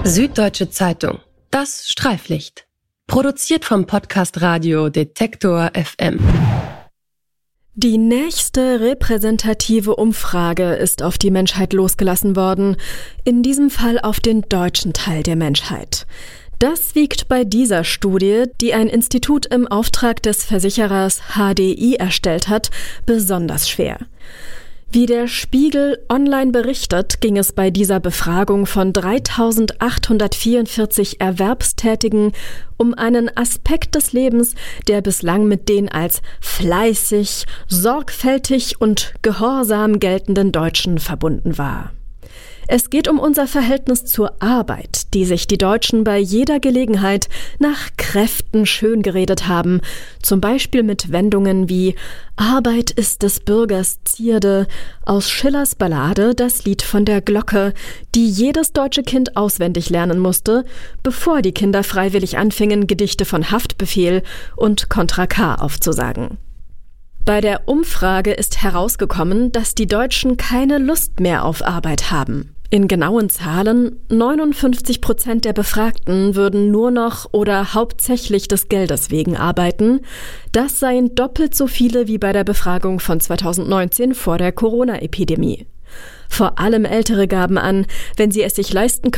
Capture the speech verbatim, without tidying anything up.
Süddeutsche Zeitung. Das Streiflicht. Produziert vom Podcast Radio Detektor F M. Die nächste repräsentative Umfrage ist auf die Menschheit losgelassen worden, in diesem Fall auf den deutschen Teil der Menschheit. Das wiegt bei dieser Studie, die ein Institut im Auftrag des Versicherers H D I erstellt hat, besonders schwer. Wie der Spiegel online berichtet, ging es bei dieser Befragung von dreitausendachthundertvierundvierzig Erwerbstätigen um einen Aspekt des Lebens, der bislang mit den als fleißig, sorgfältig und gehorsam geltenden Deutschen verbunden war. Es geht um unser Verhältnis zur Arbeit, die sich die Deutschen bei jeder Gelegenheit nach Kräften schön geredet haben, zum Beispiel mit Wendungen wie »Arbeit ist des Bürgers Zierde« aus Schillers Ballade »Das Lied von der Glocke«, die jedes deutsche Kind auswendig lernen musste, bevor die Kinder freiwillig anfingen, Gedichte von Haftbefehl und Contra K aufzusagen. Bei der Umfrage ist herausgekommen, dass die Deutschen keine Lust mehr auf Arbeit haben. In genauen Zahlen, neunundfünfzig Prozent der Befragten würden nur noch oder hauptsächlich des Geldes wegen arbeiten. Das seien doppelt so viele wie bei der Befragung von zweitausendneunzehn vor der Corona-Epidemie. Vor allem Ältere gaben an, wenn sie es sich leisten können,